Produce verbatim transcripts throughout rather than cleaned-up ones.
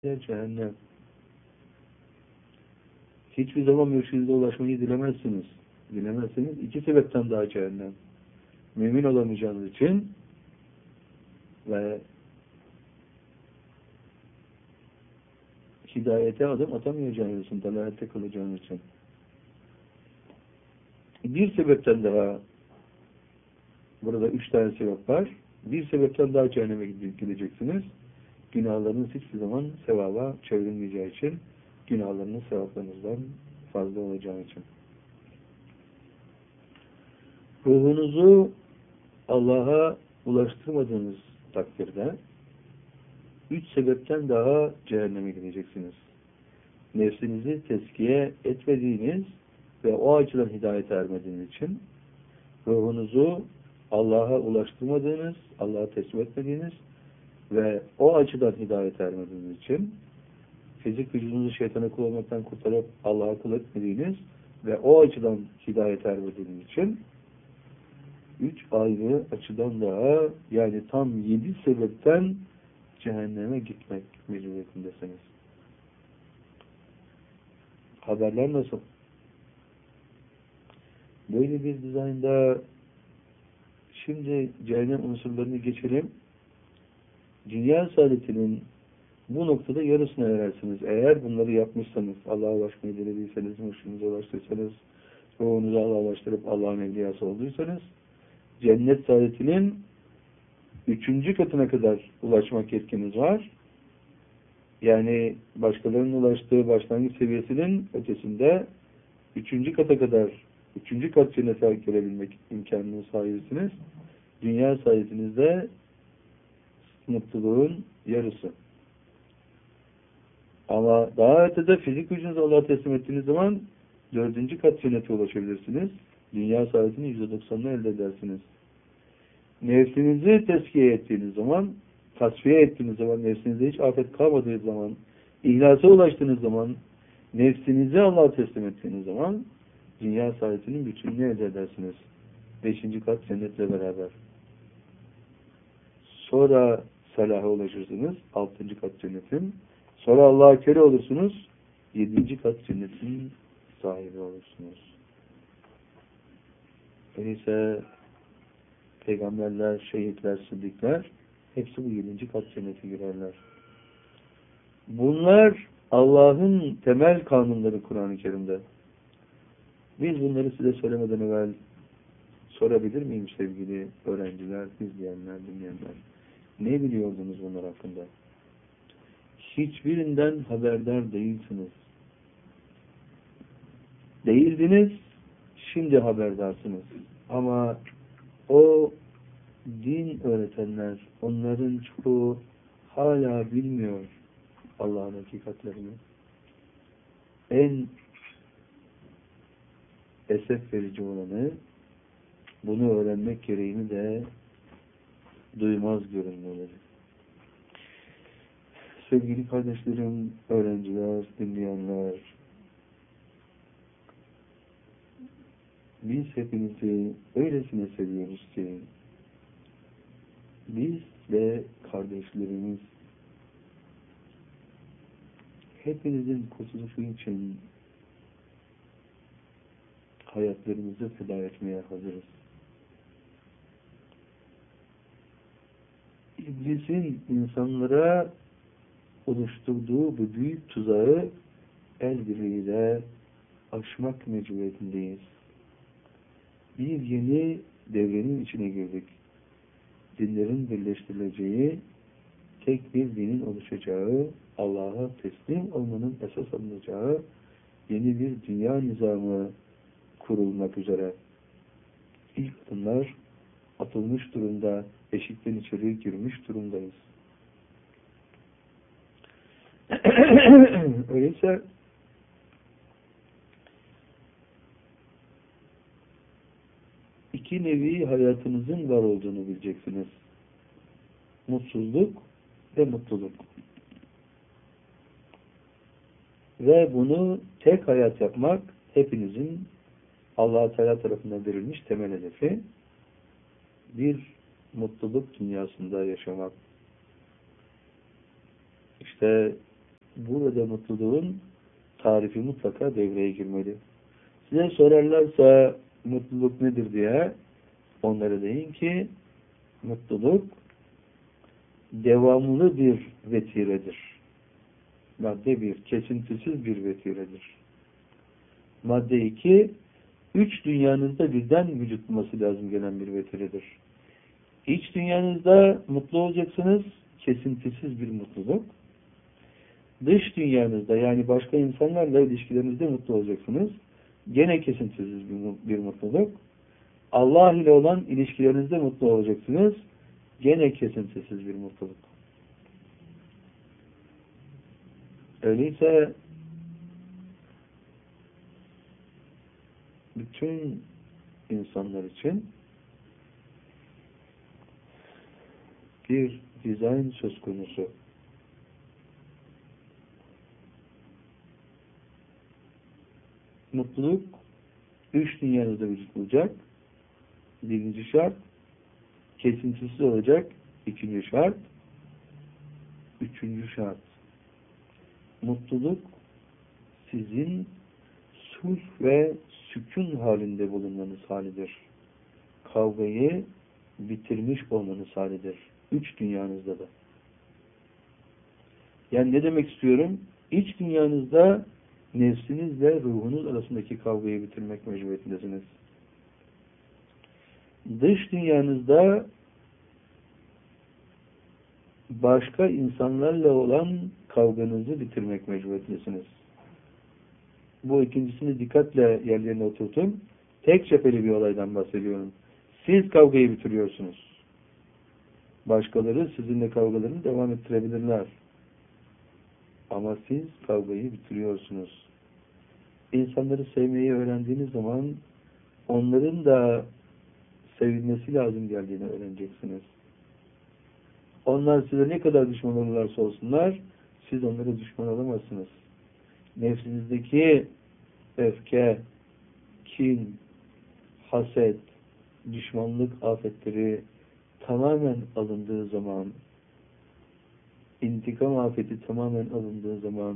cehennem. Hiçbir zaman mürşide ulaşmayı dilemezsiniz. Dilemezseniz iki sebepten daha cehennem. Mümin olamayacağınız için ve hidayete adım atamayacağınız için, dalalette kalacağınız için. Bir sebepten daha, burada üç tane sebep var. Bir sebepten daha cehenneme gideceksiniz. Günahlarınız hiçbir zaman sevaba çevrilmeyeceği için, günahlarınız sevaplarınızdan fazla olacağı için. Ruhunuzu Allah'a ulaştırmadığınız takdirde üç sebepten daha cehenneme gideceksiniz. Nefsinizi tezkiye etmediğiniz ve o açıdan hidayete ermediğiniz için, ruhunuzu Allah'a ulaştırmadığınız, Allah'a teslim etmediğiniz ve o açıdan hidayete ermediğiniz için, fizik vücudunuzu şeytana kul olmaktan kurtarıp Allah'a kul etmediğiniz ve o açıdan hidayete ermediğiniz için, üç ayrı açıdan daha, yani tam yedi sebepten cehenneme gitmek mecburiyetindesiniz. Haberler nasıl? Böyle bir dizaynda şimdi cehennem unsurlarını geçelim. Dünya saadetinin bu noktada yarısına erersiniz. Eğer bunları yapmışsanız, Allah'a ulaşmayı dilediyseniz, mürşidinize ulaştıysanız, ruhunuzu Allah'a ulaştırıp Allah'ın evliyası olduysanız, cennet saadetinin üçüncü katına kadar ulaşmak yetkiniz var. Yani başkalarının ulaştığı başlangıç seviyesinin ötesinde üçüncü kata kadar, üçüncü kat cennete gelebilmek imkanına sahibisiniz. Dünya saadetinizde mutluluğun yarısı. Ama daha ötede fizik gücünüzü Allah'a teslim ettiğiniz zaman dördüncü kat cennete ulaşabilirsiniz. Dünya saadetinin yüzde doksanını elde edersiniz. Nefsinizi tezkiye ettiğiniz zaman, tasfiye ettiğiniz zaman, nefsinizde hiç afet kalmadığı zaman, ihlasa ulaştığınız zaman, nefsinizi Allah'a teslim ettiğiniz zaman, dünya saadetinin bütününü elde edersiniz. Beşinci kat cennetle beraber. Sonra salaha ulaşırsınız, altıncı kat cennetin. Sonra Allah'a köle olursunuz, yedinci kat cennetin sahibi olursunuz. Öyleyse peygamberler, şehitler, sıddıklar hepsi bu yedinci kat cennete girerler. Bunlar Allah'ın temel kanunları Kur'an-ı Kerim'de. Biz bunları size söylemeden evvel sorabilir miyim sevgili öğrenciler, izleyenler, dinleyenler? Ne biliyordunuz bunlar hakkında? Hiçbirinden haberdar değilsiniz. Değildiniz, şimdi haberdarsınız. Ama o din öğretenler, onların çoğu hala bilmiyor Allah'ın hakikatlerini. En esef verici olanı, bunu öğrenmek gereğini de duymaz görünmeleri. Sevgili kardeşlerim, öğrenciler, dinleyenler, biz hepinizi öylesine seviyoruz ki, biz ve kardeşlerimiz hepinizin kurtuluşu için hayatlarımızı feda etmeye hazırız. İblisin insanlara oluşturduğu bu büyük tuzağı el birliğiyle aşmak mecburiyetindeyiz. Bir yeni devrenin içine girdik. Dinlerin birleştirileceği, tek bir dinin oluşacağı, Allah'a teslim olmanın esas alınacağı yeni bir dünya nizamı kurulmak üzere. İlk adımlar atılmış durumda, eşikten içeri girmiş durumdayız. Öyleyse iki nevi hayatınızın var olduğunu bileceksiniz. Mutsuzluk ve mutluluk. Ve bunu tek hayat yapmak hepinizin Allah-u Teala tarafından verilmiş temel hedefi. Bir mutluluk dünyasında yaşamak. İşte burada mutluluğun tarifi mutlaka devreye girmeli. Size sorarlarsa mutluluk nedir diye, onlara deyin ki mutluluk devamlı bir vetiredir. Madde bir, kesintisiz bir vetiredir. Madde iki, üç dünyanızda birden vücut bulması lazım gelen bir vetiredir. İç dünyanızda mutlu olacaksınız, kesintisiz bir mutluluk. Dış dünyanızda, yani başka insanlarla ilişkilerinizde mutlu olacaksınız. Gene kesintisiz bir, bir mutluluk. Allah ile olan ilişkilerinizde mutlu olacaksınız. Gene kesintisiz bir mutluluk. Öyleyse bütün insanlar için bir dizayn söz konusu. Mutluluk üç dünyanızda vücut bulacak. Birinci şart. Kesintisiz olacak. İkinci şart. Üçüncü şart. Mutluluk sizin sulh ve sükun halinde bulunmanız halidir. Kavgayı bitirmiş olmanız halidir. Üç dünyanızda da. Yani ne demek istiyorum? İç dünyanızda nefsinizle ruhunuz arasındaki kavgayı bitirmek mecburiyetindesiniz. Dış dünyanızda başka insanlarla olan kavganızı bitirmek mecburiyetindesiniz. Bu ikincisini dikkatle yerlerine oturtun. Tek cepheli bir olaydan bahsediyorum. Siz kavgayı bitiriyorsunuz. Başkaları sizinle kavgalarını devam ettirebilirler. Ama siz kavgayı bitiriyorsunuz. İnsanları sevmeyi öğrendiğiniz zaman onların da sevilmesi lazım geldiğini öğreneceksiniz. Onlar size ne kadar düşman olurlarsa olsunlar, siz onlara düşman olamazsınız. Nefsinizdeki öfke, kin, haset, düşmanlık afetleri tamamen alındığı zaman, intikam afeti tamamen alındığı zaman,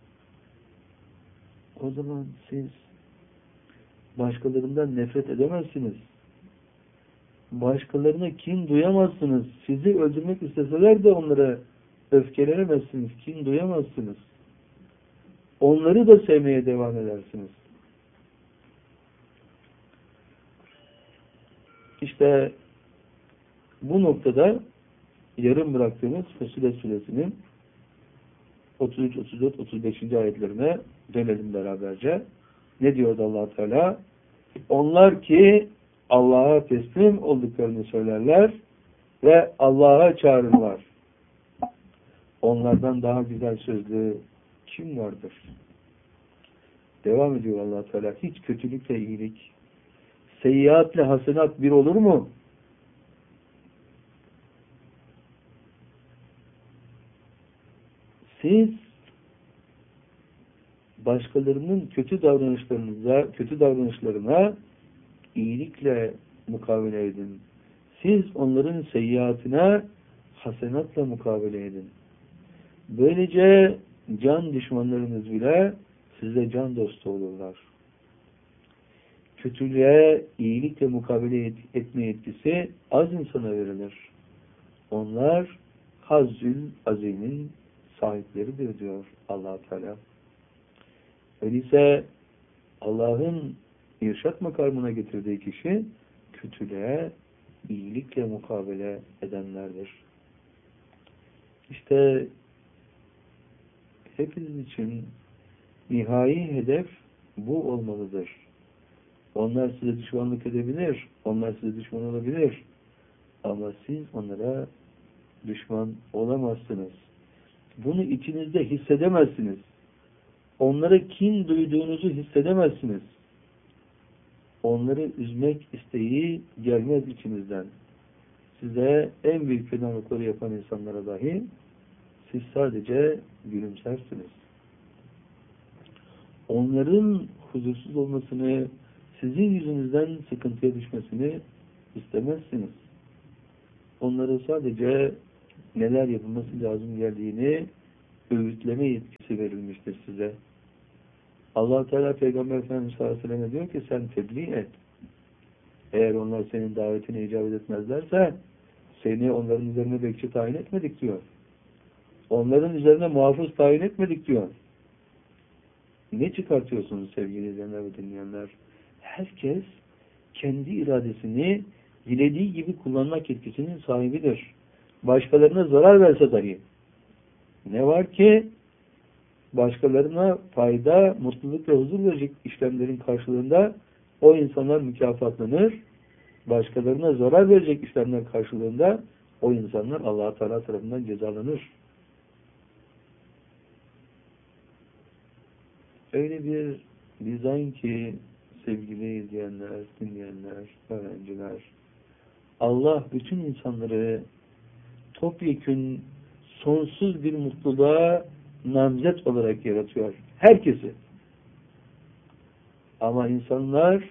o zaman siz başkalarından nefret edemezsiniz. Başkalarına kin duyamazsınız. Sizi öldürmek isteseler de onlara öfkelenemezsiniz. Kin duyamazsınız. Onları da sevmeye devam edersiniz. İşte bu noktada yarım bıraktığımız Fussilet Suresinin otuz üç, otuz dört, otuz beşinci ayetlerine dönelim beraberce. Ne diyordu Allah Teala? Onlar ki Allah'a teslim olduklarını söylerler ve Allah'a çağırırlar. Onlardan daha güzel sözlü kim vardır? Devam ediyor Allah Teala. Hiç kötülükle iyilik, seyyiatle hasenat bir olur mu? Siz başkalarının kötü davranışlarınıza, kötü davranışlarına iyilikle mukabele edin. Siz onların seyyiatine hasenatla mukabele edin. Böylece can düşmanlarınız bile size can dostu olurlar. Kötülüğe iyilikle mukabele et, etme yetkisi az insana verilir. Onlar hazzül azimin sahipleridir diyor Allah Teala. Öyleyse Allah'ın irşat makamına getirdiği kişi kötülüğe iyilikle mukabele edenlerdir. İşte hepiniz için nihai hedef bu olmalıdır. Onlar size düşmanlık edebilir, onlar size düşman olabilir. Ama siz onlara düşman olamazsınız. Bunu içinizde hissedemezsiniz. Onlara kin duyduğunuzu hissedemezsiniz. Onları üzmek isteği gelmez içinizden. Size en büyük fenalıkları yapan insanlara dahi siz sadece gülümsersiniz. Onların huzursuz olmasını, sizin yüzünüzden sıkıntıya düşmesini istemezsiniz. Onlara sadece neler yapılması lazım geldiğini öğütleme yetkisi verilmiştir size. Allah Teala Peygamber Efendimiz sallallahu aleyhi ve sellem'e diyor ki sen tebliğ et. Eğer onlar senin davetine icabet etmezlerse seni onların üzerine bekçi tayin etmedik diyor. Onların üzerine muhafız tayin etmedik diyor. Ne çıkartıyorsunuz sevgili izleyenler ve dinleyenler? Herkes kendi iradesini dilediği gibi kullanmak yetkisinin sahibidir. Başkalarına zarar verse dahi. Ne var ki başkalarına fayda, mutluluk ve huzur verecek işlemlerin karşılığında o insanlar mükafatlanır. Başkalarına zarar verecek işlemler karşılığında o insanlar Allah-u Teala tarafından cezalanır. Öyle bir dizayn ki sevgili izleyenler, dinleyenler, öğrenciler, Allah bütün insanları topyekün sonsuz bir mutluluğa namzet olarak yaratıyor. Herkesi. Ama insanlar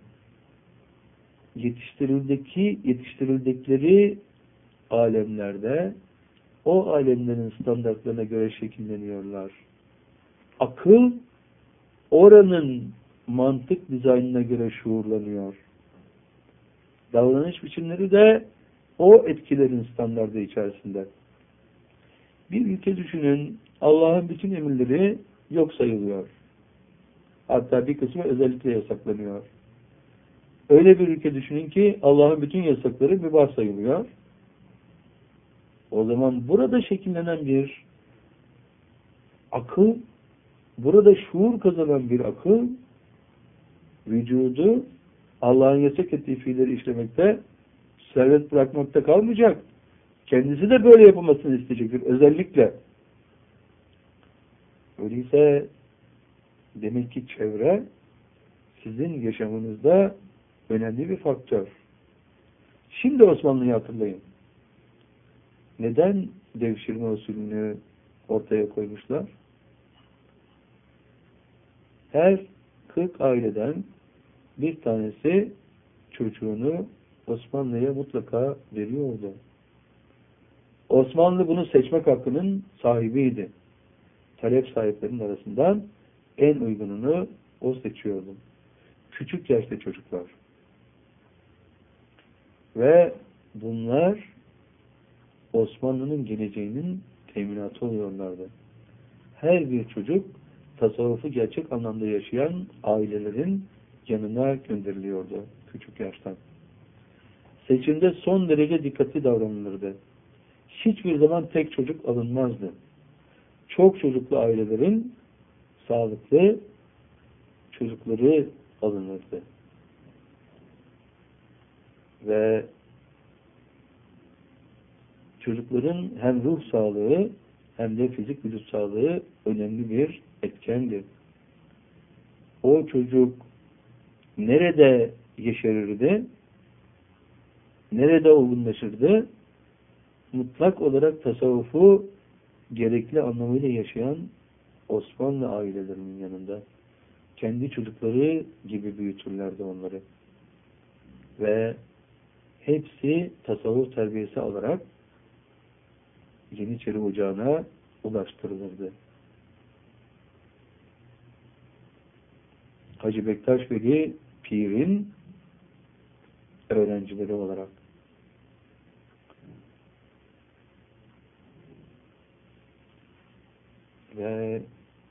yetiştirildeki, yetiştirildikleri alemlerde o alemlerin standartlarına göre şekilleniyorlar. Akıl oranın mantık dizaynına göre şuurlanıyor. Davranış biçimleri de o etkilerin standardı içerisinde. Bir ülke düşünün, Allah'ın bütün emirleri yok sayılıyor. Hatta bir kısmı özellikle yasaklanıyor. Öyle bir ülke düşünün ki Allah'ın bütün yasakları mübah sayılıyor. O zaman burada şekillenen bir akıl, burada şuur kazanan bir akıl, vücudu Allah'ın yasak ettiği fiilleri işlemekte, servet bırakmakta kalmayacak. Kendisi de böyle yapılmasını isteyecektir. Özellikle. Öyleyse demek ki çevre sizin yaşamınızda önemli bir faktör. Şimdi Osmanlı'yı hatırlayın. Neden devşirme usulünü ortaya koymuşlar? Her kırk aileden bir tanesi çocuğunu Osmanlı'ya mutlaka veriyordu. Osmanlı bunu seçmek hakkının sahibiydi. Talep sahiplerinin arasından en uygununu o seçiyordu. Küçük yaşta çocuklar. Ve bunlar Osmanlı'nın geleceğinin teminatı oluyorlardı. Her bir çocuk tasavvufu gerçek anlamda yaşayan ailelerin yanına gönderiliyordu küçük yaştan. Seçimde son derece dikkatli davranılırdı. Hiçbir zaman tek çocuk alınmazdı. Çok çocuklu ailelerin sağlıklı çocukları alınırdı. Ve çocukların hem ruh sağlığı hem de fizik vücut sağlığı önemli bir etkendir. O çocuk nerede yeşerirdi? Nerede olgunlaşırdı? Mutlak olarak tasavvufu gerekli anlamıyla yaşayan Osmanlı ailelerinin yanında. Kendi çocukları gibi büyütürlerdi onları. Ve hepsi tasavvuf terbiyesi alarak Yeniçeri Ocağı'na ulaştırılırdı. Hacı Bektaş Veli Pir'in öğrencileri olarak. Ve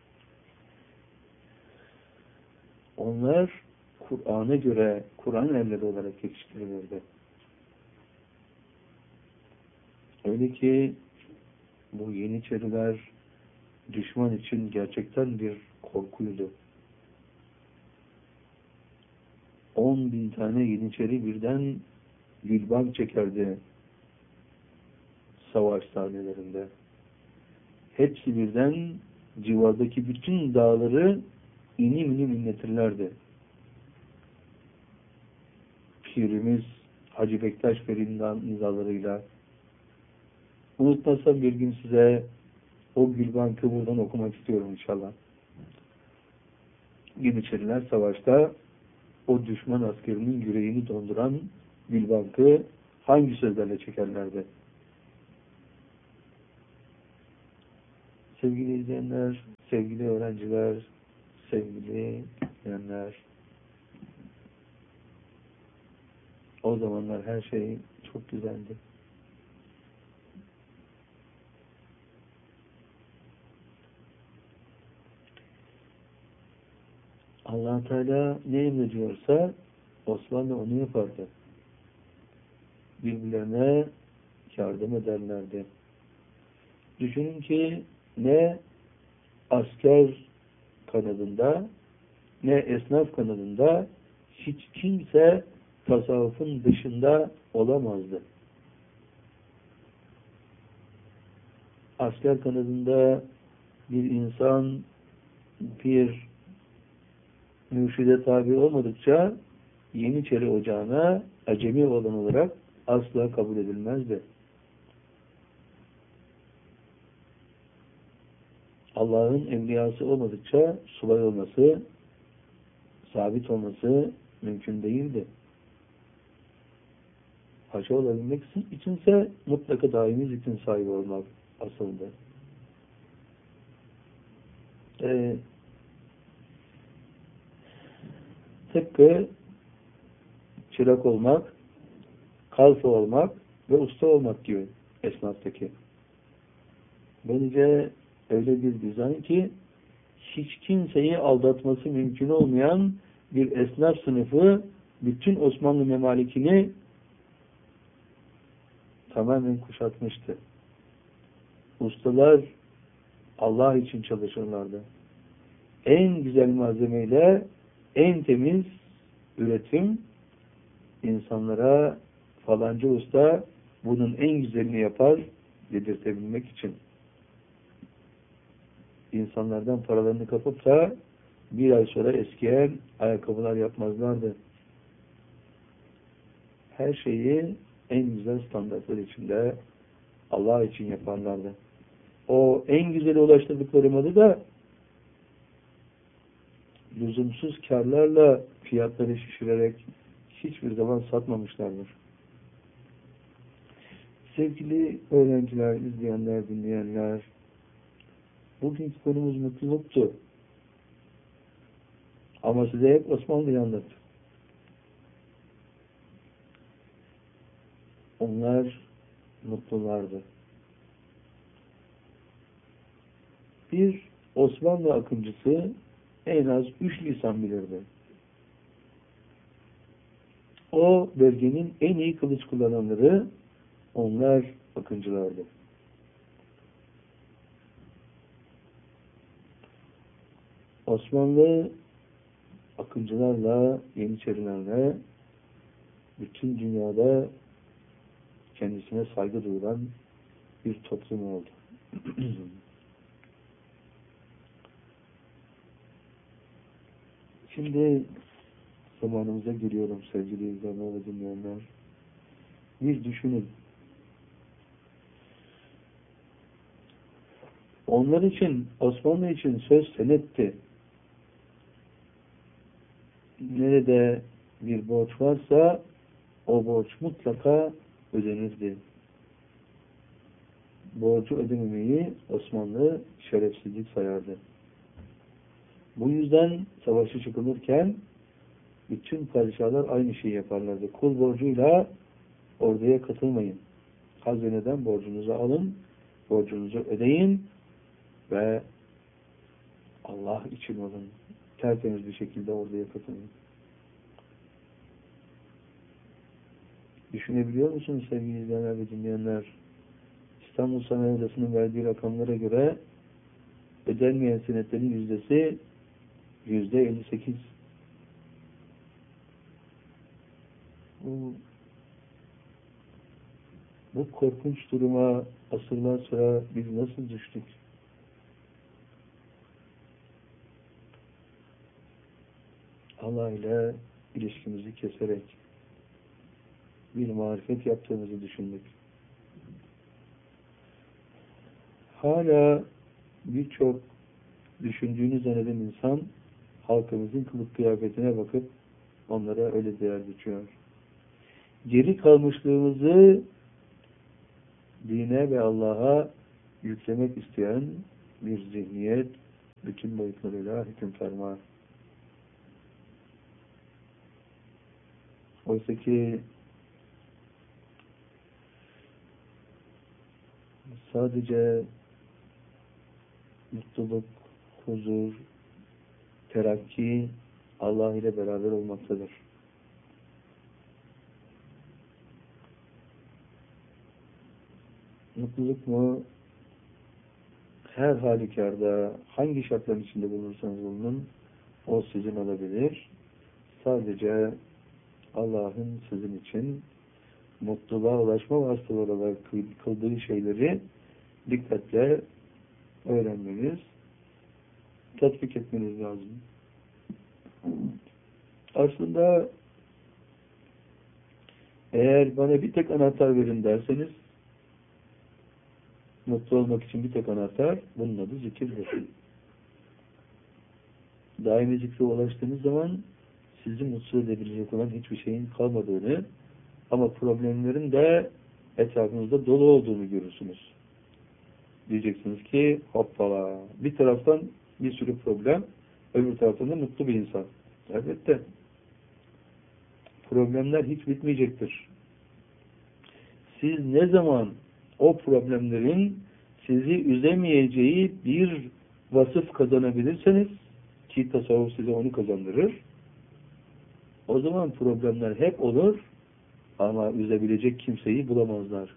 onlar Kur'an'a göre Kur'an erleri olarak yetiştirilirdi. Öyle ki bu Yeniçeriler düşman için gerçekten bir korkuydu. On bin tane Yeniçeri birden gülban çekerdi savaş sahnelerinde. Hepsi birden civardaki bütün dağları inim inim inletirlerdi. Pirimiz Hacı Bektaş Veli'nin nizalarıyla. Unutmazsam bir gün size o Gülbank'ı buradan okumak istiyorum inşallah. Yeniçeriler savaşta o düşman askerinin yüreğini donduran Gülbank'ı hangi sözlerle çekerlerdi? Sevgili izleyenler, sevgili öğrenciler, sevgili dinleyenler, o zamanlar her şey çok güzeldi. Allah Teala ne emrediyorsa Osmanlı onu yapardı. Birbirlerine yardım ederlerdi. Düşünün ki ne asker kanadında ne esnaf kanadında hiç kimse tasavvufun dışında olamazdı. Asker kanadında bir insan bir mürşide tabi olmadıkça Yeniçeri Ocağı'na acemi olan olarak asla kabul edilmezdi. Allah'ın evliyası olmadıkça subay olması, sabit olması mümkün değildi. Paşa olabilmek içinse mutlaka daimi zikrin sahibi olmak asıldı. Ee, tıpkı çırak olmak, kalfa olmak ve usta olmak gibi esnaftaki. Bence öyle bir dizayn ki hiç kimseyi aldatması mümkün olmayan bir esnaf sınıfı bütün Osmanlı memalikini tamamen kuşatmıştı. Ustalar Allah için çalışırlardı. En güzel malzemeyle en temiz üretim insanlara falanca usta bunun en güzelini yapar dedirtebilmek için. İnsanlardan paralarını kapıp da bir ay sonra eskiyen ayakkabılar yapmazlardı. Her şeyi en güzel standartlar içinde Allah için yaparlardı. O en güzeli ulaştırdıkları malı da lüzumsuz karlarla fiyatları şişirerek hiçbir zaman satmamışlardır. Sevgili öğrenciler, izleyenler, dinleyenler, bugünkü konumuz mutluluktu. Ama size hep Osmanlı'yı anlattım. Onlar mutlulardı. Bir Osmanlı akıncısı en az üç lisan bilirdi. O bölgenin en iyi kılıç kullananları onlar akıncılardı. Osmanlı akıncılarla, Yeniçerilerle bütün dünyada kendisine saygı duyulan bir toplum oldu. Şimdi zamanımıza giriyorum sevgili izleyenler ve dinleyenler. Bir düşünün. Onlar için, Osmanlı için söz senetti. Nerede bir borç varsa o borç mutlaka ödenirdi. Borcu ödememeyi Osmanlı şerefsizlik sayardı. Bu yüzden savaşı çıkılırken bütün padişahlar aynı şeyi yaparlardı. Kul borcuyla orduya katılmayın. Hazineden borcunuzu alın, borcunuzu ödeyin ve Allah için olun. Tertemiz bir şekilde orduya katılın. Düşünebiliyor musunuz sevgili izleyenler ve dinleyenler? İstanbul Sanayi Odası'nın verdiği rakamlara göre ödenmeyen senetlerin yüzdesi yüzde elli sekiz. Bu, bu korkunç duruma asırlar sonra biz nasıl düştük? Allah ile ilişkimizi keserek bir marifet yaptığımızı düşündük. Hala birçok düşündüğünü zanneden insan halkımızın kılık kıyafetine bakıp onlara öyle değer biçiyor. Geri kalmışlığımızı dine ve Allah'a yüklemek isteyen bir zihniyet bütün boyutlarıyla hüküm ferma. Oysa ki sadece mutluluk, huzur, terakki Allah ile beraber olmaktadır. Mutluluk mu? Her halükarda, hangi şartların içinde bulunursanız bulunun, o sizin olabilir. Sadece Allah'ın sizin için mutluluğa ulaşma vasıtaları olarak kıldığı şeyleri dikkatle öğrenmeniz, tatbik etmeniz lazım. Aslında eğer bana bir tek anahtar verin derseniz, mutlu olmak için bir tek anahtar, bunun adı zikirdir. Daimi zikre ulaştığınız zaman sizi mutsuz edebilecek olan hiçbir şeyin kalmadığını ama problemlerin de etrafınızda dolu olduğunu görürsünüz. Diyeceksiniz ki hoppala, bir taraftan bir sürü problem, öbür taraftan da mutlu bir insan. Elbette. Problemler hiç bitmeyecektir. Siz ne zaman o problemlerin sizi üzemeyeceği bir vasıf kazanabilirseniz, ki tasavvuf size onu kazandırır, o zaman problemler hep olur ama üzebilecek kimseyi bulamazlar.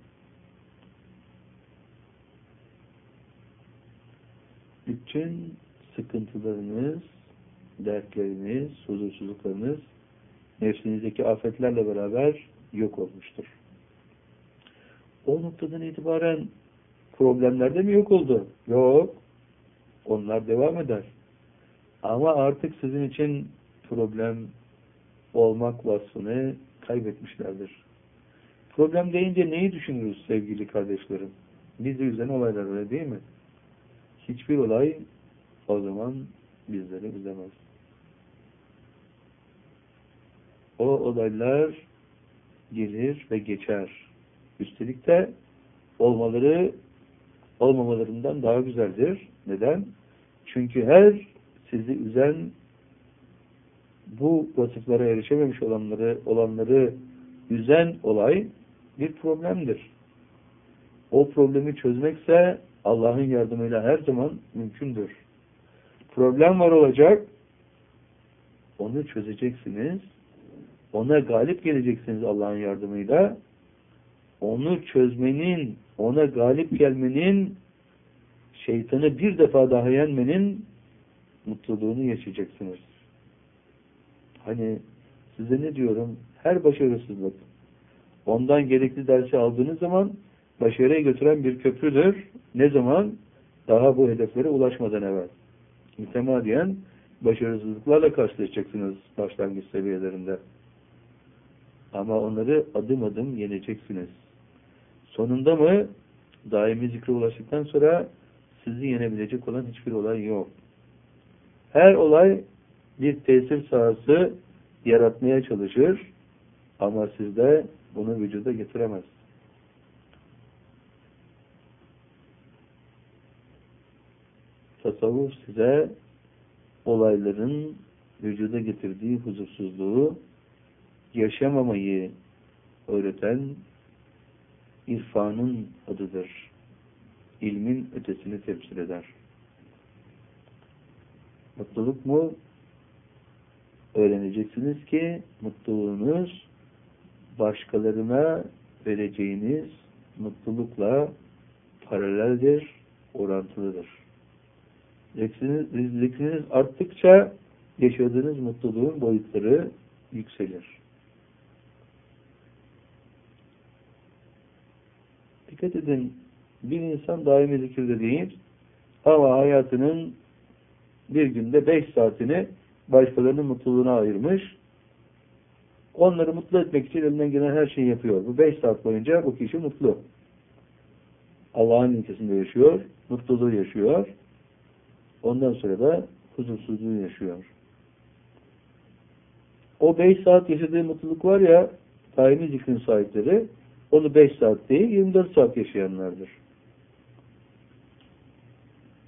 Bütün sıkıntılarınız, dertleriniz, huzursuzluklarınız nefsinizdeki afetlerle beraber yok olmuştur. O noktadan itibaren problemler de mi yok oldu? Yok. Onlar devam eder. Ama artık sizin için problem olmak vasfını kaybetmişlerdir. Problem deyince neyi düşünürüz sevgili kardeşlerim? Bizi üzen olaylar, öyle değil mi? Hiçbir olay o zaman bizleri üzemez. O olaylar gelir ve geçer. Üstelik de olmaları olmamalarından daha güzeldir. Neden? Çünkü her sizi üzen, bu vasıflara erişememiş olanları, olanları üzen olay bir problemdir. O problemi çözmekse Allah'ın yardımıyla her zaman mümkündür. Problem var olacak, onu çözeceksiniz, ona galip geleceksiniz Allah'ın yardımıyla. Onu çözmenin, ona galip gelmenin, şeytanı bir defa daha yenmenin mutluluğunu yaşayacaksınız. Hani size ne diyorum? Her başarısızlık, ondan gerekli dersi aldığınız zaman başarıya götüren bir köprüdür. Ne zaman? Daha bu hedeflere ulaşmadan evvel. Mütemadiyen başarısızlıklarla karşılaşacaksınız başlangıç seviyelerinde. Ama onları adım adım yeneceksiniz. Sonunda mı? Daimi zikre ulaştıktan sonra sizi yenebilecek olan hiçbir olay yok. Her olay bir tesir sahası yaratmaya çalışır ama sizde bunu vücuda getiremez. Tasavvuf size olayların vücuda getirdiği huzursuzluğu yaşamamayı öğreten irfanın adıdır. İlmin ötesini temsil eder. Mutluluk mu? Öğreneceksiniz ki mutluluğunuz başkalarına vereceğiniz mutlulukla paraleldir, orantılıdır. Zikriniz, zikriniz arttıkça yaşadığınız mutluluğun boyutları yükselir. Dikkat edin, bir insan daimi zikirde değil ama hayatının bir günde beş saatini başkalarının mutluluğuna ayırmış. Onları mutlu etmek için elinden gelen her şeyi yapıyor. Bu beş saat boyunca bu kişi mutlu. Allah'ın ilkesinde yaşıyor, mutluluğu yaşıyor. Ondan sonra da huzursuzluğu yaşıyor. O beş saat yaşadığı mutluluk var ya, daimi zikrin sahipleri, onu beş saat değil, yirmi dört saat yaşayanlardır.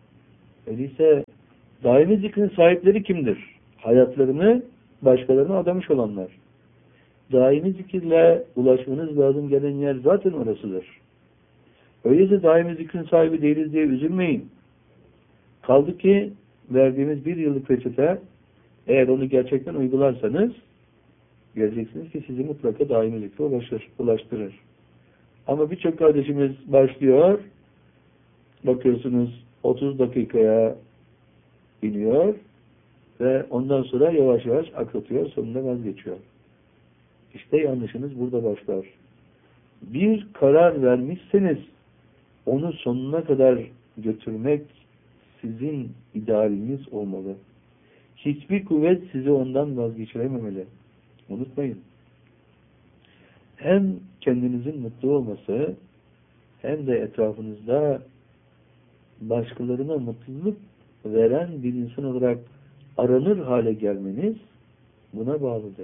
Öyleyse daimi zikrin sahipleri kimdir? Hayatlarını başkalarına adamış olanlar. Daimi zikirle ulaşmanız lazım gelen yer zaten orasıdır. Öyleyse daimi zikrin sahibi değiliz diye üzülmeyin. Kaldı ki verdiğimiz bir yıllık reçete, eğer onu gerçekten uygularsanız göreceksiniz ki sizi mutlaka daimi zikre ulaşır, ulaştırır. Ama birçok kardeşimiz başlıyor, bakıyorsunuz otuz dakikaya iniyor ve ondan sonra yavaş yavaş akıtıyor, sonunda vazgeçiyor. İşte yanlışınız burada başlar. Bir karar vermişseniz onu sonuna kadar götürmek sizin idealiniz olmalı. Hiçbir kuvvet sizi ondan vazgeçirememeli. Unutmayın. Hem kendinizin mutlu olması hem de etrafınızda başkalarına mutluluk veren bir insan olarak aranır hale gelmeniz buna bağlıdır.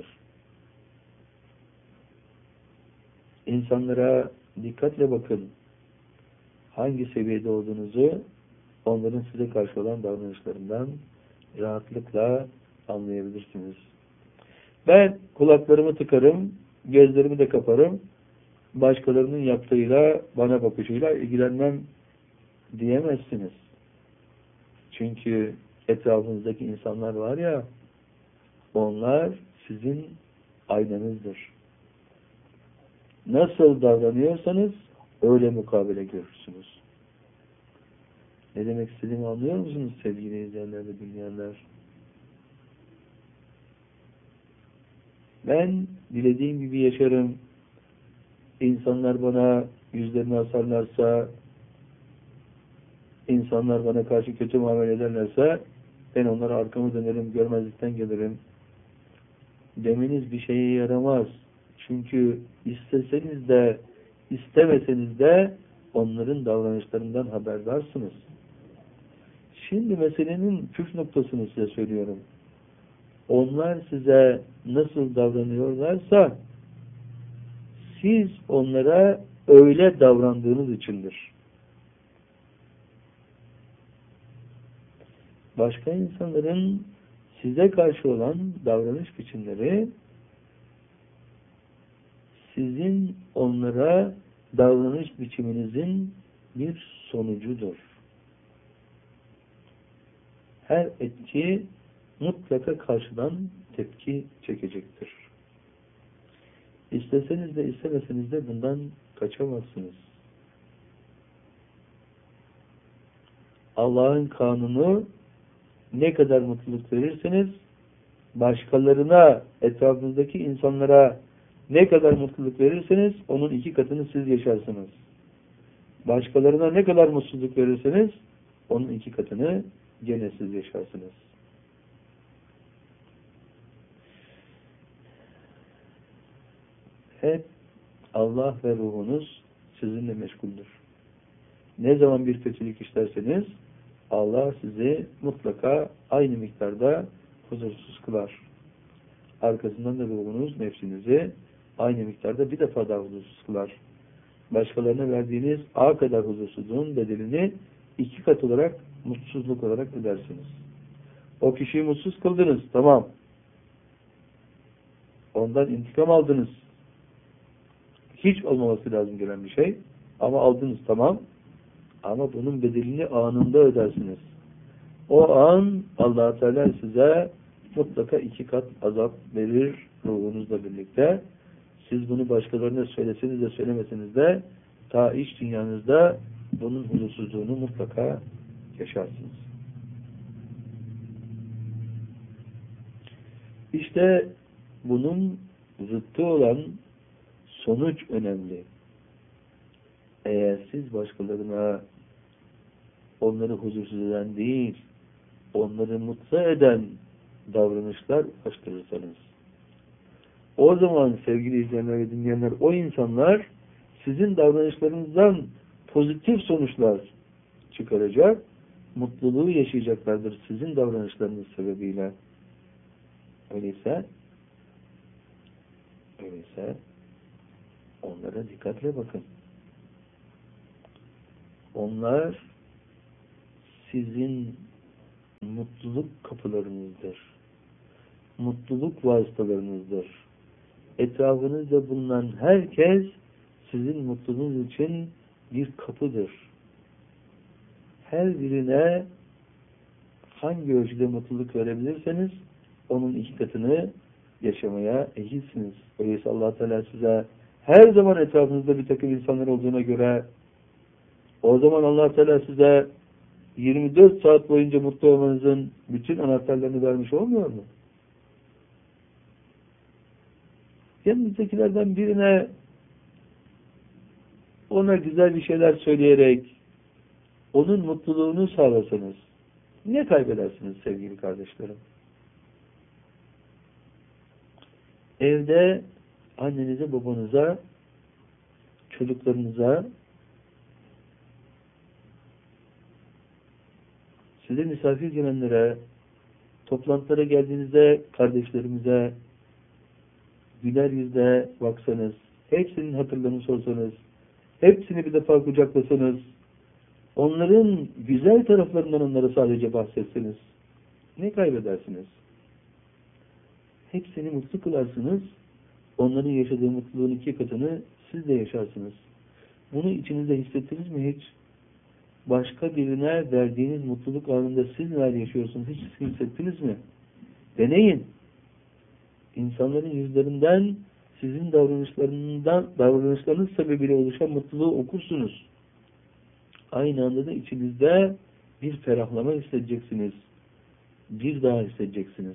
İnsanlara dikkatle bakın. Hangi seviyede olduğunuzu onların size karşı olan davranışlarından rahatlıkla anlayabilirsiniz. Ben kulaklarımı tıkarım, gözlerimi de kaparım, başkalarının yaptığıyla, bana bakışıyla ilgilenmem diyemezsiniz. Çünkü etrafınızdaki insanlar var ya, onlar sizin aynanızdır. Nasıl davranıyorsanız öyle mukabele görürsünüz. Ne demek istediğimi anlıyor musunuz sevgili izleyenler ve dinleyenler? Ben dilediğim gibi yaşarım. İnsanlar bana yüzlerini asarlarsa, insanlar bana karşı kötü muamele ederlerse ben onlara arkamı dönerim, görmezlikten gelirim. Demeniz bir şeye yaramaz. Çünkü isteseniz de istemeseniz de onların davranışlarından haberdarsınız. Şimdi meselenin püf noktasını size söylüyorum. Onlar size nasıl davranıyorlarsa siz onlara öyle davrandığınız içindir. Başka insanların size karşı olan davranış biçimleri sizin onlara davranış biçiminizin bir sonucudur. Her etki mutlaka karşıdan tepki çekecektir. İsteseniz de istemeseniz de bundan kaçamazsınız. Allah'ın kanunu ne kadar mutluluk verirseniz başkalarına, etrafınızdaki insanlara ne kadar mutluluk verirseniz onun iki katını siz yaşarsınız. Başkalarına ne kadar mutsuzluk verirseniz onun iki katını gene siz yaşarsınız. Hep Allah ve ruhunuz sizinle meşguldür. Ne zaman bir kötülük işlerseniz Allah sizi mutlaka aynı miktarda huzursuz kılar. Arkasından da ruhunuz, nefsinizi aynı miktarda bir defa daha huzursuz kılar. Başkalarına verdiğiniz A kadar huzursuzluğun bedelini iki kat olarak, mutsuzluk olarak ödersiniz. O kişiyi mutsuz kıldınız, tamam. Ondan intikam aldınız. Hiç olmaması lazım gelen bir şey. Ama aldınız, tamam. Ama bunun bedelini anında ödersiniz. O an Allah Teala size mutlaka iki kat azap verir ruhunuzla birlikte. Siz bunu başkalarına söyleseniz de söylemeseniz de ta iç dünyanızda bunun huzursuzluğunu mutlaka yaşarsınız. İşte bunun zıttı olan sonuç önemli. Eğer siz başkalarına onları huzursuz eden değil, onları mutlu eden davranışlar ulaştırırsanız, o zaman sevgili izleyenler ve dinleyenler, o insanlar sizin davranışlarınızdan pozitif sonuçlar çıkaracak, mutluluğu yaşayacaklardır sizin davranışlarınız sebebiyle. Öyleyse öyleyse onlara dikkatle bakın. Onlar sizin mutluluk kapılarınızdır. Mutluluk vasıtalarınızdır. Etrafınızda bulunan herkes sizin mutluluğunuz için bir kapıdır. Her birine hangi ölçüde mutluluk verebilirseniz onun iki katını yaşamaya ehilsiniz. Öyleyse Allah Teala size her zaman etrafınızda bir takım insanlar olduğuna göre o zaman Allah Teala size yirmi dört saat boyunca mutlu olmanızın bütün anahtarlarını vermiş olmuyor mu? Yanınızdakilerden birine ona güzel bir şeyler söyleyerek onun mutluluğunu sağlarsanız ne kaybedersiniz sevgili kardeşlerim? Evde annenize, babanıza, çocuklarınıza, size misafir gelenlere, toplantılara geldiğinizde kardeşlerimize güler yüzle baksanız, hepsinin hatırlarını sorsanız, hepsini bir defa kucaklasanız, onların güzel taraflarından onlara sadece bahsetseniz, ne kaybedersiniz? Hepsini mutlu kılarsınız, onların yaşadığı mutluluğun iki katını siz de yaşarsınız. Bunu içinizde hissettiniz mi hiç? Başka birine verdiğiniz mutluluk anında siz neler yaşıyorsunuz? Hiç hissettiniz mi? Deneyin. İnsanların yüzlerinden sizin davranışlarından, davranışlarınız sebebiyle oluşan mutluluğu okursunuz. Aynı anda da içinizde bir ferahlama hissedeceksiniz. Bir daha hissedeceksiniz.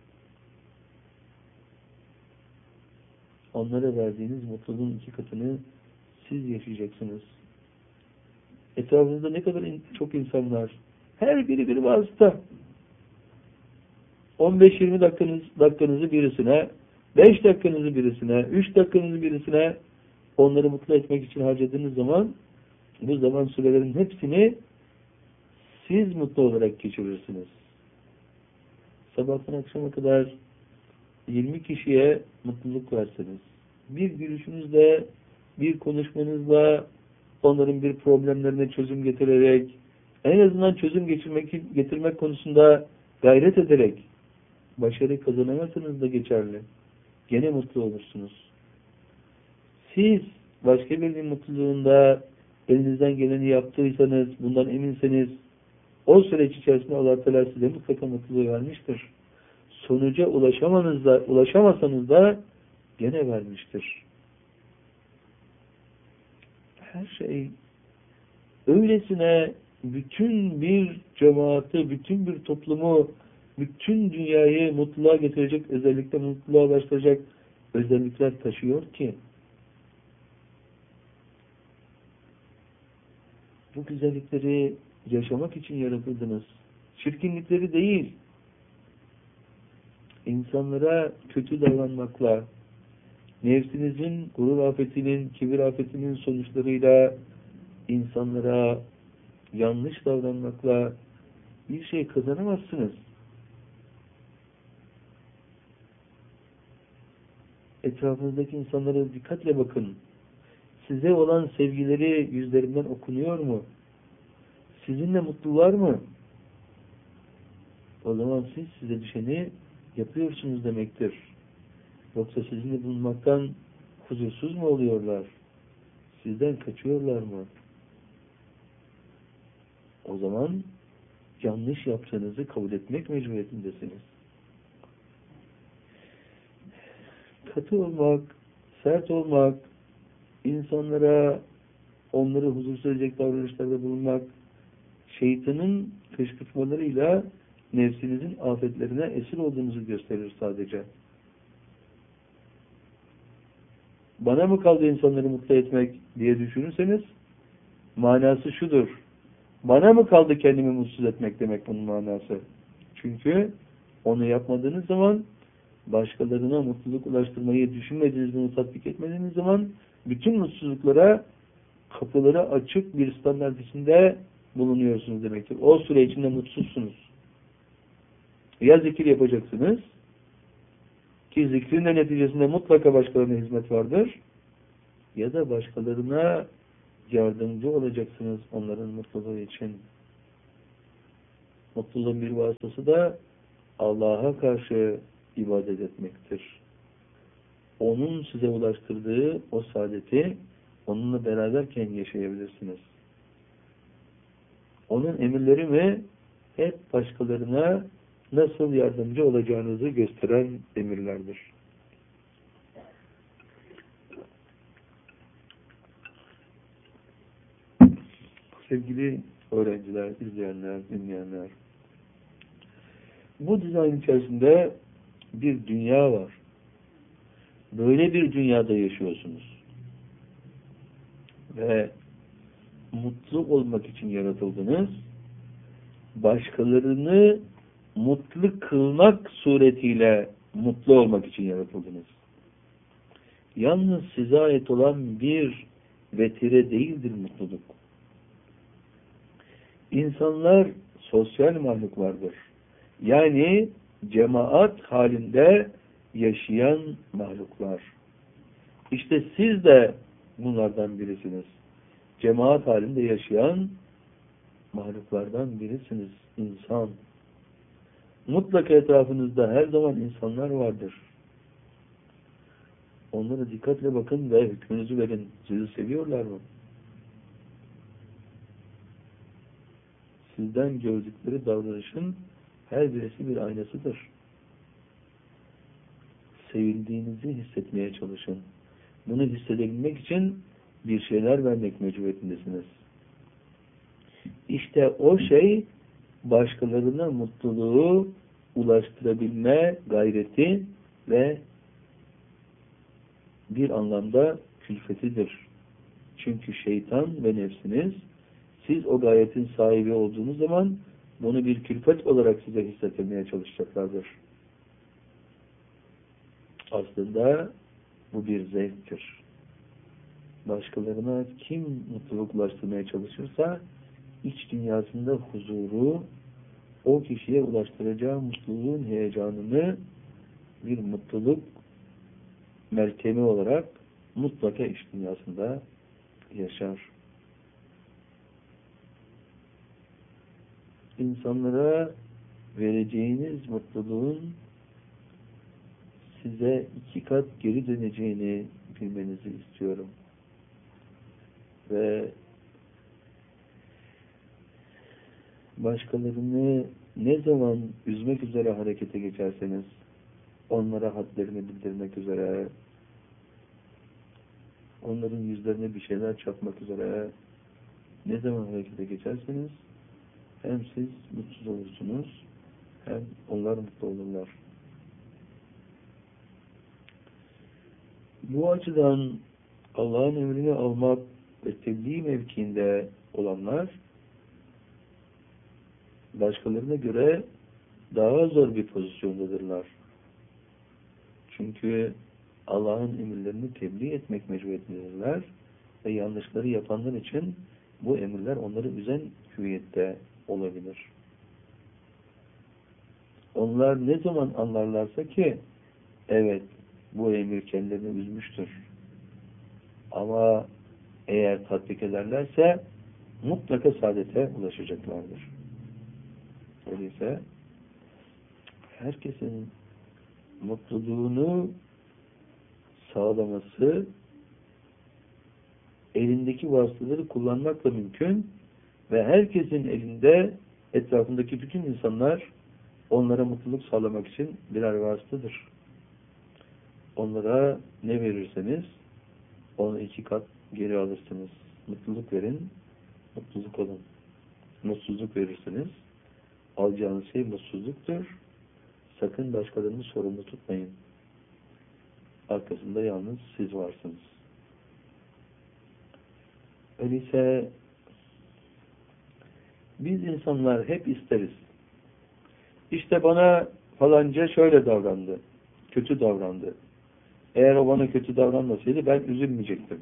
Onlara verdiğiniz mutluluğun iki katını siz yaşayacaksınız. Etrafınızda ne kadar çok insan var. Her biri bir vasıta. on beş yirmi dakikanız, dakikanızı birisine, beş dakikanızı birisine, üç dakikanızı birisine onları mutlu etmek için harcadığınız zaman bu zaman sürelerinin hepsini siz mutlu olarak geçirirsiniz. Sabahtan akşama kadar yirmi kişiye mutluluk verseniz, bir gülüşünüzle, bir konuşmanızla onların bir problemlerine çözüm getirerek, en azından çözüm getirmek, getirmek konusunda gayret ederek, başarı kazanamazsanız da geçerli. Gene mutlu olursunuz. Siz başka birinin mutluluğunda elinizden geleni yaptıysanız, bundan eminseniz, o süreç içerisinde Allah Teala size mutlaka mutluluğu vermiştir. Sonuca ulaşamanız da, ulaşamasanız da gene vermiştir. Her şey öylesine bütün bir cemaati, bütün bir toplumu, bütün dünyayı mutluluğa getirecek, özellikle mutluluğa ulaştıracak özellikler taşıyor ki bu güzellikleri yaşamak için yaratıldınız. Çirkinlikleri değil. İnsanlara kötü davranmakla, nefsinizin gurur afetinin, kibir afetinin sonuçlarıyla insanlara yanlış davranmakla bir şey kazanamazsınız. Etrafınızdaki insanlara dikkatle bakın. Size olan sevgileri yüzlerinden okunuyor mu? Sizinle mutlular mı? O zaman siz size düşeni yapıyorsunuz demektir. Yoksa sizinle bulunmaktan huzursuz mu oluyorlar? Sizden kaçıyorlar mı? O zaman yanlış yaptığınızı kabul etmek mecburiyetindesiniz. Katı olmak, sert olmak, insanlara onları huzursuz edecek davranışlarda bulunmak, şeytanın kışkırtmalarıyla nefsinizin afetlerine esir olduğunuzu gösterir sadece. Bana mı kaldı insanları mutlu etmek diye düşünürseniz manası şudur. Bana mı kaldı kendimi mutsuz etmek demek bunun manası. Çünkü onu yapmadığınız zaman, başkalarına mutluluk ulaştırmayı düşünmediğiniz, bunu tatbik etmediğiniz zaman bütün mutsuzluklara kapıları açık bir standart içinde bulunuyorsunuz demektir. O süre içinde mutsuzsunuz. Ya zikir yapacaksınız ki zikrin de neticesinde mutlaka başkalarına hizmet vardır, ya da başkalarına yardımcı olacaksınız onların mutluluğu için. Mutluluğun bir vasıtası da Allah'a karşı ibadet etmektir. Onun size ulaştırdığı o saadeti onunla beraberken yaşayabilirsiniz. Onun emirleri mi hep başkalarına nasıl yardımcı olacağınızı gösteren emirlerdir. Sevgili öğrenciler, izleyenler, dinleyenler, bu dizayn içerisinde bir dünya var. Böyle bir dünyada yaşıyorsunuz. Ve mutlu olmak için yaratıldınız. Başkalarını mutlu kılmak suretiyle mutlu olmak için yaratıldınız. Yalnız size ait olan bir vetire değildir mutluluk. İnsanlar sosyal mahluklardır. Yani cemaat halinde yaşayan mahluklar. İşte siz de bunlardan birisiniz. Cemaat halinde yaşayan mahluklardan birisiniz. İnsan. Mutlaka etrafınızda her zaman insanlar vardır. Onlara dikkatle bakın ve hükmünüzü verin. Sizi seviyorlar mı? Sizden gördükleri davranışın her birisi bir aynasıdır. Sevildiğinizi hissetmeye çalışın. Bunu hissedebilmek için bir şeyler vermek mecburiyetindesiniz. İşte o şey başkalarına mutluluğu ulaştırabilme gayreti ve bir anlamda külfetidir. Çünkü şeytan ve nefsiniz siz o gayetin sahibi olduğunuz zaman bunu bir külfet olarak size hissettirmeye çalışacaklardır. Aslında bu bir zevktir. Başkalarına kim mutluluk ulaştırmaya çalışırsa iç dünyasında huzuru, o kişiye ulaştıracağı mutluluğun heyecanını bir mutluluk meltemi olarak mutlaka iç dünyasında yaşar. İnsanlara vereceğiniz mutluluğun size iki kat geri döneceğini bilmenizi istiyorum. Ve başkalarını ne zaman üzmek üzere harekete geçerseniz, onlara hadlerini bildirmek üzere, onların yüzlerine bir şeyler çarpmak üzere ne zaman harekete geçerseniz hem siz mutsuz olursunuz hem onlar mutlu olurlar. Bu açıdan Allah'ın emrini almak ve tebliğ mevkiinde olanlar başkalarına göre daha zor bir pozisyondadırlar. Çünkü Allah'ın emirlerini tebliğ etmek mecburiyetindedirler ve yanlışları yapanlar için bu emirler onları üzen hüviyette olabilir. Onlar ne zaman anlarlarsa ki evet bu emir kendilerini üzmüştür. Ama eğer tatbik ederlerse mutlaka saadete ulaşacaklardır. Öyleyse herkesin mutluluğunu sağlaması elindeki vasıtaları kullanmakla mümkün ve herkesin elinde etrafındaki bütün insanlar onlara mutluluk sağlamak için birer vasıtadır. Onlara ne verirseniz onu iki kat geri alırsınız. Mutluluk verin, mutluluk olun. Mutsuzluk verirsiniz, alacağınız şey mutsuzluktur. Sakın başkalarını sorumlu tutmayın. Arkasında yalnız siz varsınız. Öyleyse biz insanlar hep isteriz. İşte bana falanca şöyle davrandı, kötü davrandı. Eğer o bana kötü davranmasaydı ben üzülmeyecektim.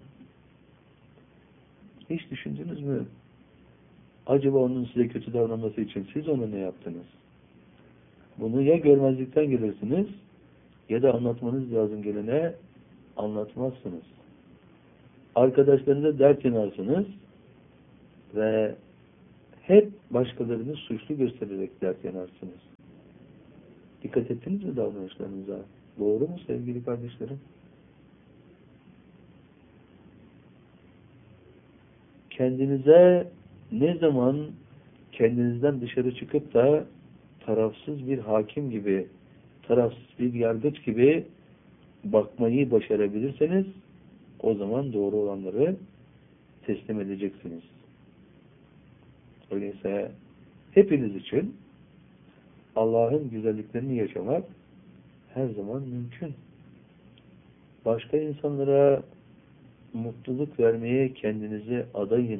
Hiç düşündünüz mü? Acaba onun size kötü davranması için siz ona ne yaptınız? Bunu ya görmezlikten gelirsiniz ya da anlatmanız lazım gelene anlatmazsınız. Arkadaşlarınıza dert yanarsınız ve hep başkalarını suçlu göstererek dert yanarsınız. Dikkat ettiniz mi davranışlarınıza? Doğru mu sevgili kardeşlerim? Kendinize ne zaman kendinizden dışarı çıkıp da tarafsız bir hakim gibi, tarafsız bir yargıç gibi bakmayı başarabilirseniz o zaman doğru olanları teslim edeceksiniz. Öyleyse hepiniz için Allah'ın güzelliklerini yaşamak her zaman mümkün. Başka insanlara mutluluk vermeye kendinizi adayın.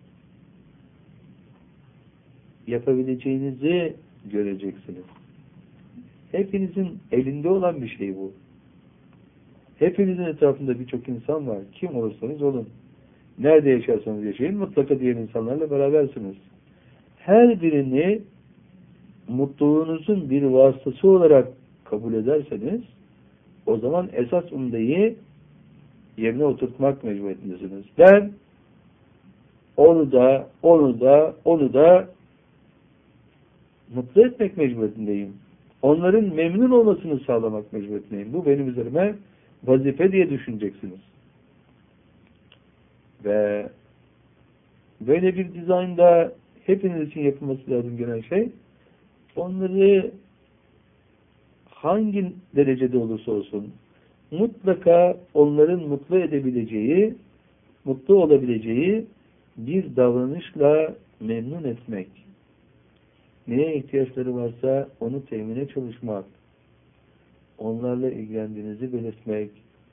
Yapabileceğinizi göreceksiniz. Hepinizin elinde olan bir şey bu. Hepinizin etrafında birçok insan var. Kim olursanız olun. Nerede yaşarsanız yaşayın, mutlaka diğer insanlarla berabersiniz. Her birini mutluluğunuzun bir vasıtası olarak kabul ederseniz, o zaman esas umdeyi yerine oturtmak mecburiyetindesiniz. Ben onu da, onu da, onu da mutlu etmek mecburiyetindeyim. Onların memnun olmasını sağlamak mecburiyetindeyim. Bu benim üzerime vazife diye düşüneceksiniz. Ve böyle bir dizaynda hepiniz için yapılması lazım gelen şey, onları hangi derecede olursa olsun mutlaka onların mutlu edebileceği, mutlu olabileceği bir davranışla memnun etmek. Neye ihtiyaçları varsa onu temine çalışmak, onlarla ilgilendiğinizi belirtmek,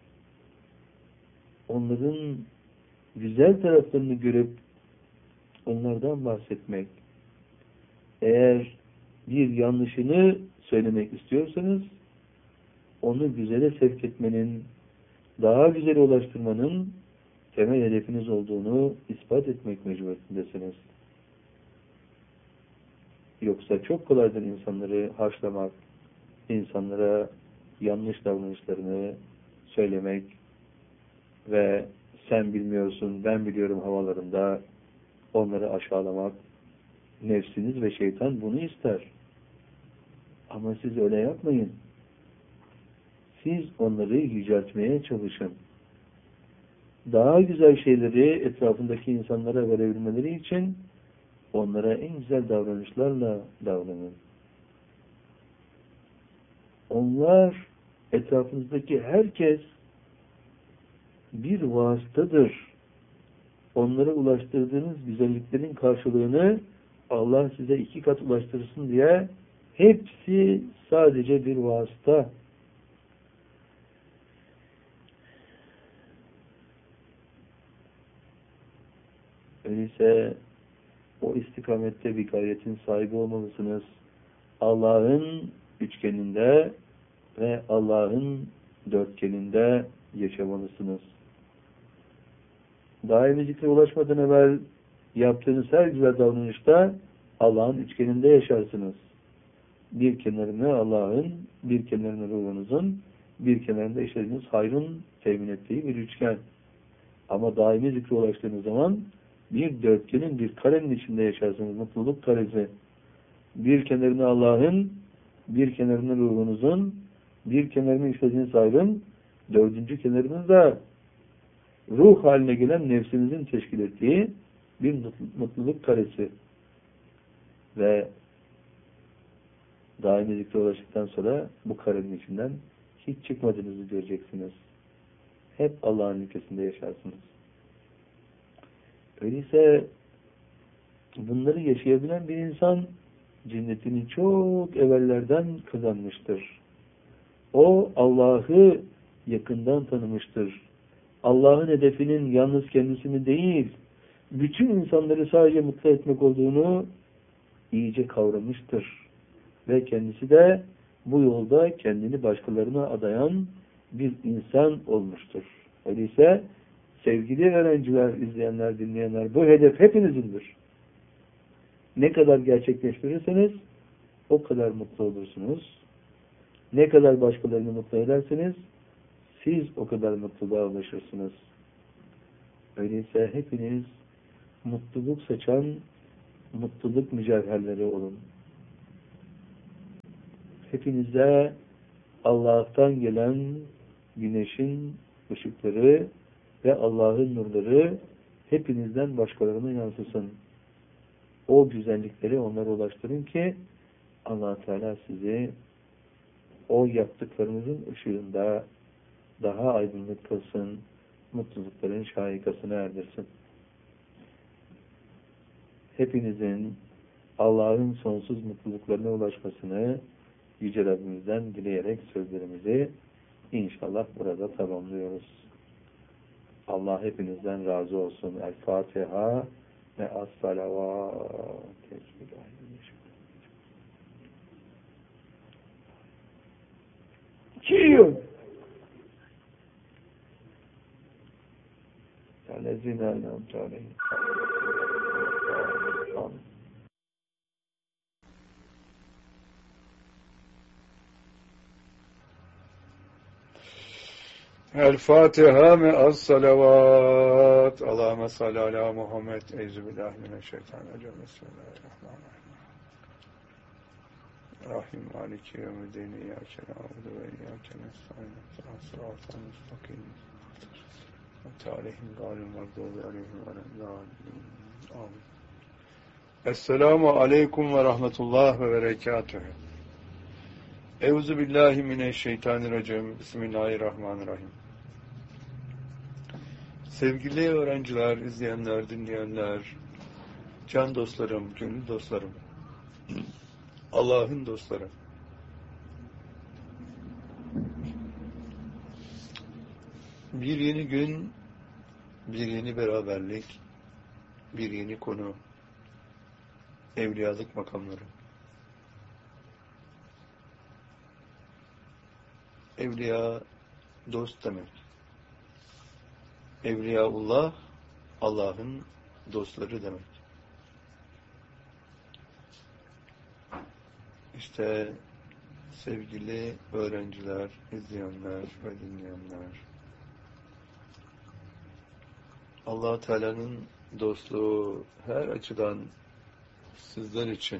onların güzel taraflarını görüp onlardan bahsetmek. Eğer bir yanlışını söylemek istiyorsanız, onu güzele sevk etmenin, daha güzele ulaştırmanın temel hedefiniz olduğunu ispat etmek mecburiyetindesiniz. Yoksa çok kolaydır insanları haşlamak, insanlara yanlış davranışlarını söylemek ve sen bilmiyorsun, ben biliyorum havalarında onları aşağılamak. Nefsiniz ve şeytan bunu ister. Ama siz öyle yapmayın. Siz onları yüceltmeye çalışın. Daha güzel şeyleri etrafındaki insanlara verebilmeleri için onlara en güzel davranışlarla davranın. Onlar, etrafınızdaki herkes bir vasıtadır. Onlara ulaştırdığınız güzelliklerin karşılığını Allah size iki kat ulaştırsın diye hepsi sadece bir vasıta. Öyleyse o istikamette bir gayretin sahibi olmalısınız. Allah'ın üçgeninde ve Allah'ın dörtgeninde yaşamalısınız. Daimi zikre ulaşmadan evvel yaptığınız her güzel davranışta Allah'ın üçgeninde yaşarsınız. Bir kenarını Allah'ın, bir kenarını ruhunuzun, bir kenarında işlediğiniz hayrın temin ettiği bir üçgen. Ama daimi zikre ulaştığınız zaman bir dörtgenin, bir karenin içinde yaşarsınız. Mutluluk karesi. Bir kenarını Allah'ın, bir kenarını ruhunuzun, bir kenarını işlediğiniz hayrın, dördüncü kenarını da ruh haline gelen nefsinizin teşkil ettiği bir mutluluk karesi. Ve daimi zikre ulaştıktan sonra bu karenin içinden hiç çıkmadığınızı göreceksiniz. Hep Allah'ın ülkesinde yaşarsınız. Öyleyse bunları yaşayabilen bir insan cennetini çok evvellerden kazanmıştır. O Allah'ı yakından tanımıştır. Allah'ın hedefinin yalnız kendisini değil, bütün insanları sadece mutlu etmek olduğunu iyice kavramıştır. Ve kendisi de bu yolda kendini başkalarına adayan bir insan olmuştur. Öyleyse sevgili öğrenciler, izleyenler, dinleyenler, bu hedef hepinizindir. Ne kadar gerçekleştirirseniz o kadar mutlu olursunuz. Ne kadar başkalarını mutlu ederseniz siz o kadar mutluluğa ulaşırsınız. Öyleyse hepiniz mutluluk saçan mutluluk mücevherleri olun. Hepinize Allah'tan gelen güneşin ışıkları ve Allah'ın nurları hepinizden başkalarına yansısın. O güzellikleri onlara ulaştırın ki Allah Teala sizi o yaptıklarınızın ışığında daha aydınlık kılsın, mutlulukların şahikasına erdirsin. Hepinizin Allah'ın sonsuz mutluluklarına ulaşmasını Yüce Rabbimizden dileyerek sözlerimizi inşallah burada tamamlıyoruz. Allah hepinizden razı olsun. El Fatiha ve as-salavat. Çiğ! Alezine en'amte aleyhim. El-Fatiha me'as salavat. Allahümme salli ala Muhammed. Euzubillahimineşşeytanirracim. Bismillahirrahmanirrahim. Rahim maliki yevmiddin. İyyâke na'budu ve iyyâke nestaîn. Sıratal mustakîm. Aleyhim gâyril mağdûbi aleyhim veleddâllîn. Amin. Esselamu aleyküm ve rahmetullah ve berekâtuhu. Euzubillahimineşşeytanirracim. Bismillahirrahmanirrahim. Sevgili öğrenciler, izleyenler, dinleyenler, can dostlarım, gönül dostlarım, Allah'ın dostları. Bir yeni gün, bir yeni beraberlik, bir yeni konu, evliyalık makamları. Evliya, dost demek. Evliyaullah, Allah'ın dostları demek. İşte sevgili öğrenciler, izleyenler ve dinleyenler, Allah Teala'nın dostluğu her açıdan sizler için,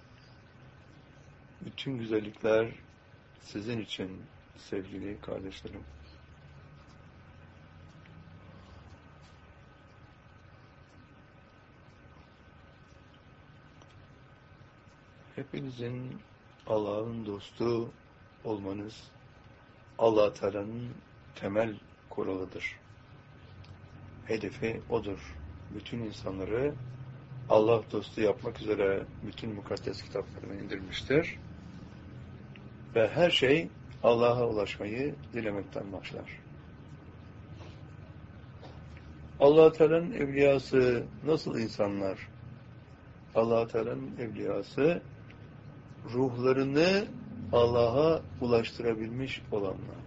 bütün güzellikler sizin için sevgili kardeşlerim. Hepinizin Allah'ın dostu olmanız Allah Teala'nın temel kuralıdır. Hedefi odur. Bütün insanları Allah dostu yapmak üzere bütün mukaddes kitaplarını indirmiştir. Ve her şey Allah'a ulaşmayı dilemekten başlar. Allah Teala'nın evliyası nasıl insanlar? Allah Teala'nın evliyası ruhlarını Allah'a ulaştırabilmiş olanlar.